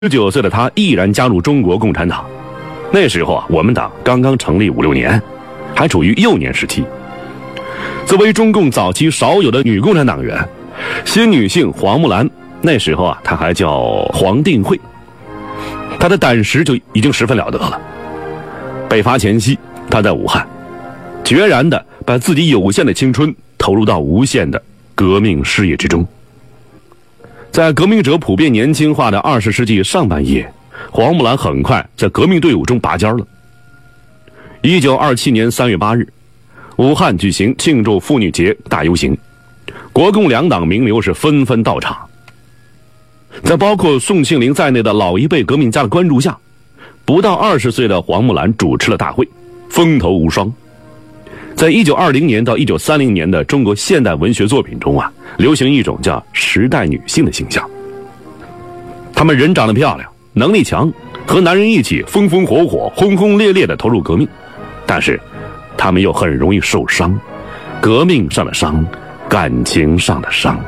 19岁的他毅然加入中国共产党。那时候我们党刚刚成立5-6年，还处于幼年时期。作为中共早期少有的女共产党员，新女性黄木兰那时候她还叫黄定慧，她的胆识就已经十分了得了。北伐前夕，她在武汉决然地把自己有限的青春投入到无限的革命事业之中。在革命者普遍年轻化的20世纪上半叶，黄木兰很快在革命队伍中拔尖了。1927年3月8日，武汉举行庆祝妇女节大游行，国共两党名流是纷纷到场。在包括宋庆龄在内的老一辈革命家的关注下，不到20岁的黄木兰主持了大会，风头无双。在1920年到1930年的中国现代文学作品中流行一种叫时代女性的形象。她们人长得漂亮，能力强，和男人一起风风火火、轰轰烈烈地投入革命，但是她们又很容易受伤，革命上的伤，感情上的伤。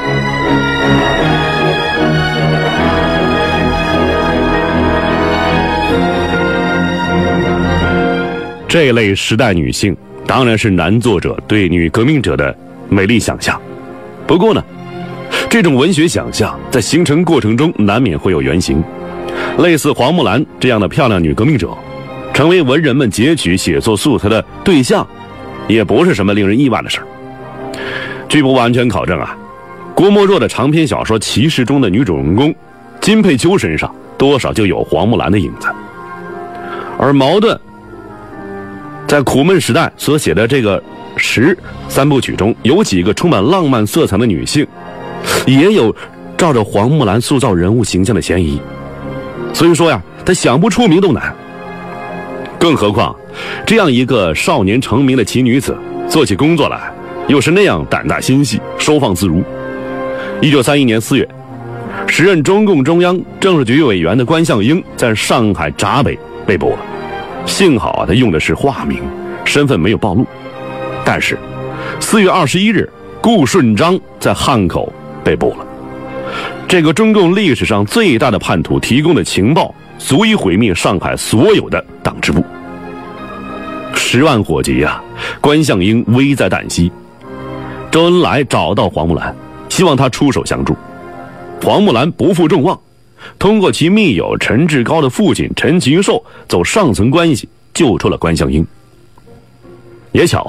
这类时代女性当然是男作者对女革命者的美丽想象。不过呢，这种文学想象在形成过程中难免会有原型。类似黄木兰这样的漂亮女革命者，成为文人们截取写作素材的对象，也不是什么令人意外的事。据不完全考证郭沫若的长篇小说《骑士》中的女主人公金佩秋身上多少就有黄木兰的影子。而茅盾在苦闷时代所写的这个10三部曲中，有几个充满浪漫色彩的女性，也有照着黄木兰塑造人物形象的嫌疑。所以说她想不出名都难。更何况这样一个少年成名的奇女子，做起工作来又是那样胆大心细，收放自如。1931年4月，时任中共中央政治局委员的关向应在上海闸北被捕了。幸好他用的是化名，身份没有暴露。但是4月21日，顾顺章在汉口被捕了。这个中共历史上最大的叛徒提供的情报，足以毁灭上海所有的党支部。10万火急关向应危在旦夕。周恩来找到黄木兰，希望他出手相助。黄木兰不负众望，通过其密友陈志高的父亲陈其寿走上层关系救出了关向应。也巧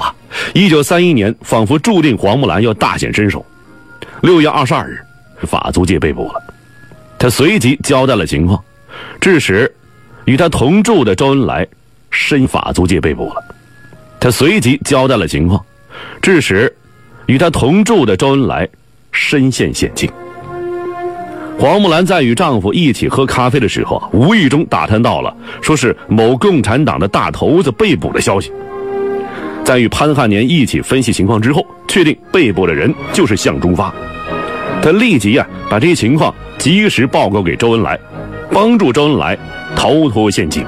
1931年仿佛注定黄木兰要大显身手。6月22日，法租界被捕了。他随即交代了情况，致使与他同住的周恩来深法租界被捕了。他随即交代了情况，致使与他同住的周恩来深陷险境。黄木兰在与丈夫一起喝咖啡的时候无意中打探到了说是某共产党的大头子被捕的消息。在与潘汉年一起分析情况之后，确定被捕的人就是向忠发。他立即把这些情况及时报告给周恩来，帮助周恩来逃脱陷阱。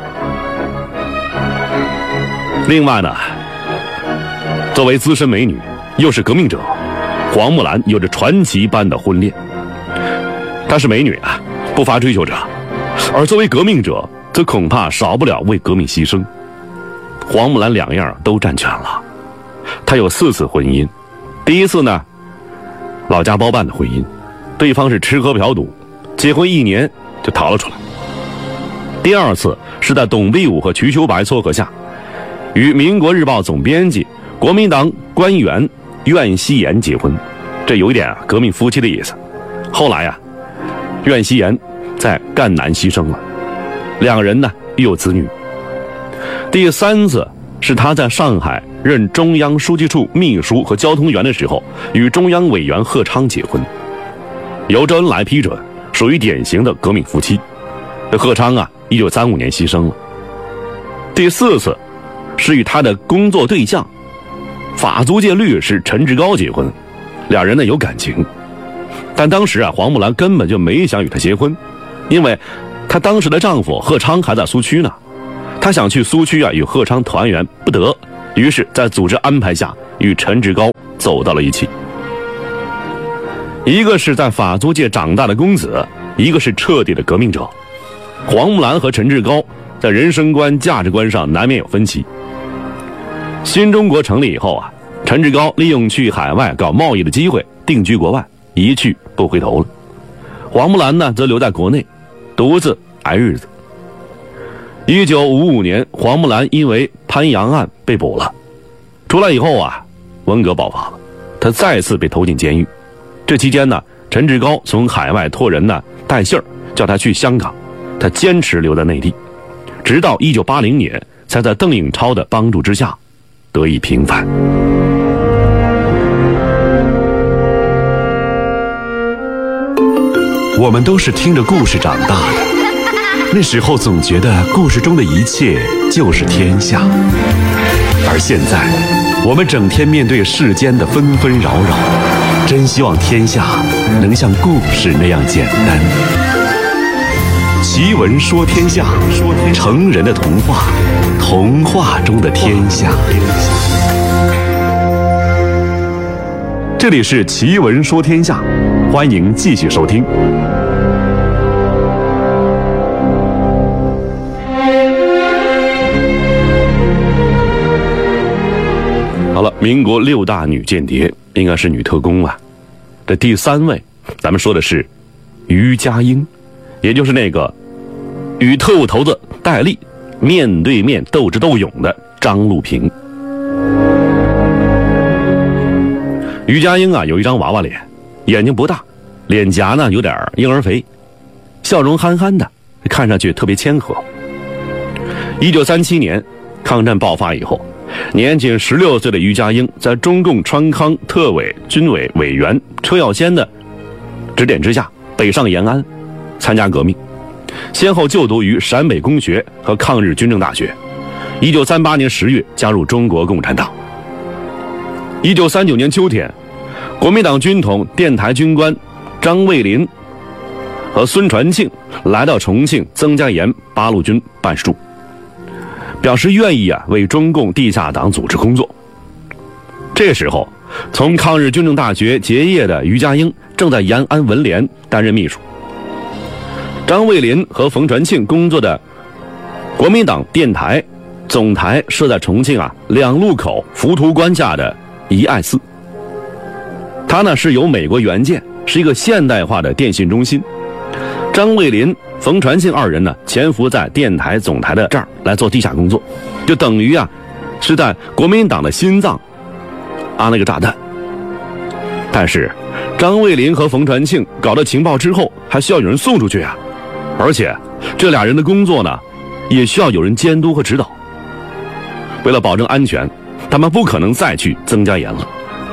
另外呢，作为资深美女，又是革命者，黄木兰有着传奇般的婚恋。她是美女不乏追求者，而作为革命者，则恐怕少不了为革命牺牲。黄木兰两样都占全了。她有4次婚姻，第一次呢，老家包办的婚姻，对方是吃喝嫖赌，结婚1年就逃了出来。第二次是在董必武和瞿秋白撮合下，与民国日报总编辑、国民党官员苑希言结婚，这有一点革命夫妻的意思。后来苑希言在赣南牺牲了，两人呢育有子女。第3次是他在上海任中央书记处秘书和交通员的时候，与中央委员贺昌结婚，由周恩来批准，属于典型的革命夫妻。贺昌1935年牺牲了。第4次是与他的工作对象法租界律师陈志高结婚，两人呢有感情。但当时黄木兰根本就没想与他结婚，因为她当时的丈夫贺昌还在苏区呢，她想去苏区与贺昌团圆不得，于是在组织安排下与陈志高走到了一起。一个是在法租界长大的公子，一个是彻底的革命者， 黄木兰和陈志高在人生观、价值观上难免有分歧。新中国成立以后啊，陈志高利用去海外搞贸易的机会定居国外，一去不回头了。黄木兰呢，则留在国内，独自挨日子。1955年，黄木兰因为潘阳案被捕了，出来以后啊，文革爆发了，他再次被投进监狱。这期间呢，陈志高从海外托人呢带信儿，叫他去香港，他坚持留在内地，直到1980年才在邓颖超的帮助之下得以平反。 我们都是听着故事长大的，那时候总觉得故事中的一切就是天下，而现在我们整天面对世间的纷纷扰扰，真希望天下能像故事那样简单。奇闻说天下，成人的童话，童话中的天下。这里是奇闻说天下，欢迎继续收听。 好了，民国6大女间谍应该是女特工了。这第3位，咱们说的是于佳英，也就是那个与特务头子戴笠面对面斗智斗勇的张路平。于佳英啊，有一张娃娃脸，眼睛不大，脸颊呢有点婴儿肥，笑容憨憨的，看上去特别谦和。1937年抗战爆发以后，年仅16岁的于佳英在中共川康特委军委委员车耀先的指点之下，北上延安参加革命，先后就读于陕北工学和抗日军政大学。1938年10月加入中国共产党。1939年秋天，国民党军统电台军官张卫林和孙传庆来到重庆曾家岩八路军办事处，表示愿意为中共地下党组织工作。这时候，从抗日军政大学结业的于佳英正在延安文联担任秘书。张卫林和冯传庆工作的国民党电台总台设在重庆两路口浮屠关下的怡爱寺。它呢是由美国援建，是一个现代化的电信中心。张卫林、冯传庆二人呢潜伏在电台总台的这儿来做地下工作，就等于是在国民党的心脏安了个炸弹。但是张卫林和冯传庆搞到情报之后，还需要有人送出去而且这俩人的工作呢也需要有人监督和指导。为了保证安全，他们不可能再去曾家岩了。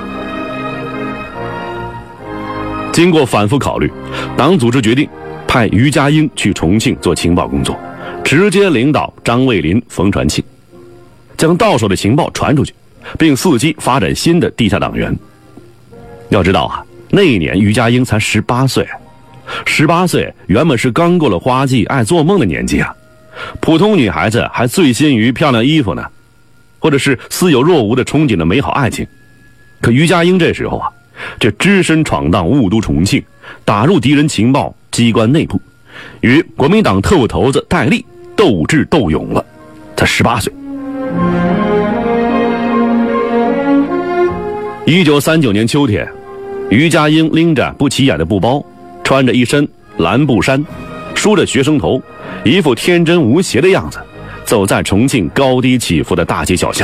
经过反复考虑，党组织决定派于佳英去重庆做情报工作，直接领导张卫林、冯传庆，将到手的情报传出去，并伺机发展新的地下党员。要知道那一年于佳英才18岁，18岁原本是刚过了花季爱做梦的年纪普通女孩子还醉心于漂亮衣服呢，或者是似有若无的憧憬的美好爱情。可于佳英这时候这只身闯荡雾都重庆，打入敌人情报机关内部，与国民党特务头子戴笠斗智斗勇了。他18岁。1939年秋天，于佳英拎着不起眼的布包，穿着一身蓝布衫，梳着学生头，一副天真无邪的样子，走在重庆高低起伏的大街小巷。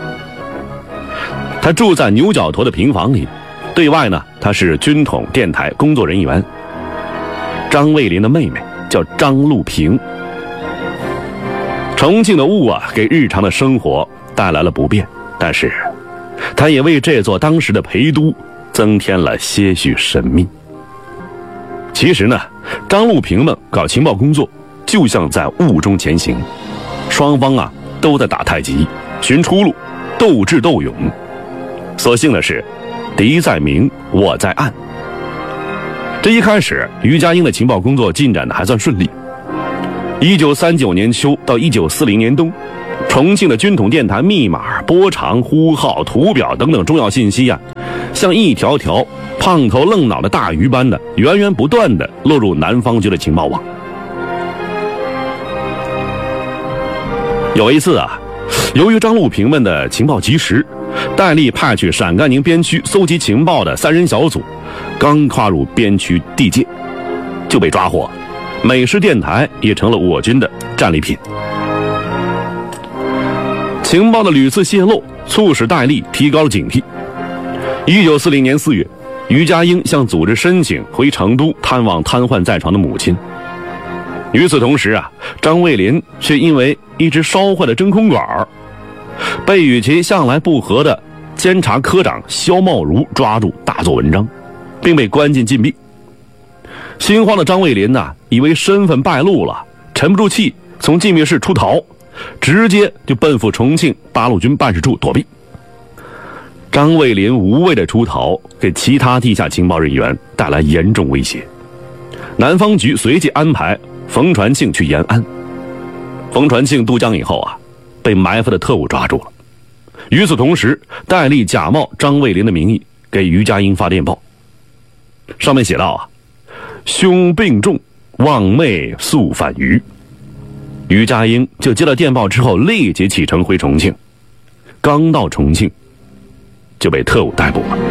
他住在牛角头的平房里，对外呢，他是军统电台工作人员。张卫林的妹妹叫张路平。重庆的雾给日常的生活带来了不便，但是他也为这座当时的陪都增添了些许神秘。其实呢，张路平们搞情报工作就像在雾中前行，双方都在打太极，寻出路，斗智斗勇。所幸的是，敌在明，我在暗。这一开始，于佳英的情报工作进展的还算顺利。1939年秋到1940年冬，重庆的军统电台密码、波长、呼号、图表等等重要信息像一条条胖头愣脑的大鱼般的源源不断的落入南方局的情报网。 有一次啊，由于张路平们的情报及时，戴笠派去陕甘宁边区搜集情报的3人小组刚跨入边区地界就被抓获，美式电台也成了我军的战利品。情报的屡次泄露促使戴笠提高了警惕。1940年4月，于家英向组织申请回成都探望瘫痪在床的母亲。与此同时啊，张卫林却因为一只烧坏的真空管被与其向来不和的监察科长萧茂如抓住大做文章，并被关进禁闭。心慌的张卫林以为身份败露了，沉不住气，从禁闭室出逃，直接就奔赴重庆八路军办事处躲避。张卫林无畏的出逃，给其他地下情报人员带来严重威胁。南方局随即安排冯传庆去延安。冯传庆渡江以后被埋伏的特务抓住了。与此同时，戴笠假冒张卫林的名义给于家英发电报，上面写道兄病重，望妹速返渝。于家英就接了电报之后立即启程回重庆，刚到重庆就被特务逮捕了。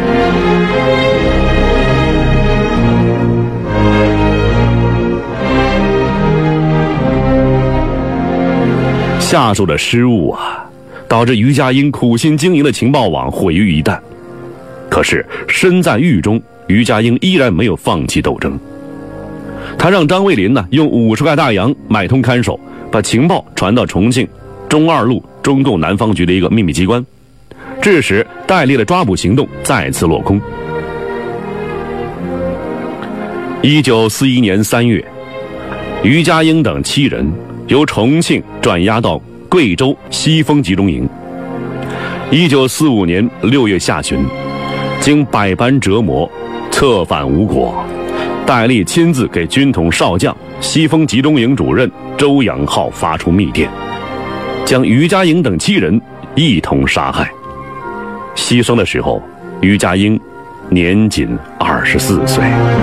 下属的失误导致于家英苦心经营的情报网毁于一旦。可是身在狱中，于家英依然没有放弃斗争。他让张卫林用50块大洋买通看守，把情报传到重庆中2路中共南方局的一个秘密机关，致使戴笠的抓捕行动再次落空。1941年3月，于家英等7人由重庆转押到贵州西丰集中营。1945年6月下旬，经百般折磨，策反无果，戴笠亲自给军统少将、西丰集中营主任周养浩发出密电，将于家英等7人一同杀害。牺牲的时候，于家英年仅24岁。